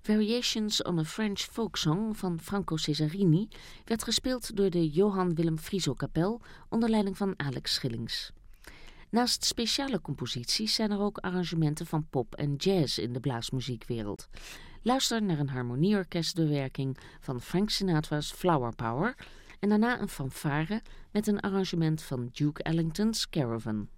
Variations on a French Folk Song van Franco Cesarini werd gespeeld door de Johann Willem Frieso Kapel onder leiding van Alex Schillings. Naast speciale composities zijn er ook arrangementen van pop en jazz in de blaasmuziekwereld. Luister naar een harmonieorkestbewerking van Frank Sinatra's Flower Power en daarna een fanfare met een arrangement van Duke Ellington's Caravan.